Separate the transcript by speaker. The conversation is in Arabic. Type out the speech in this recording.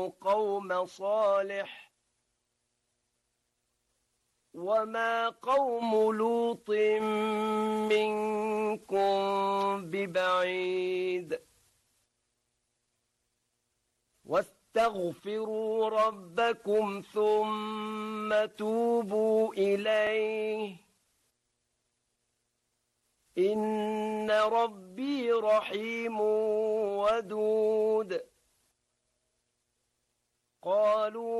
Speaker 1: قوم صالح وما قوم لوط منكم ببعيد واستغفروا ربكم ثم توبوا إليه إن ربي رحيم ودود قالوا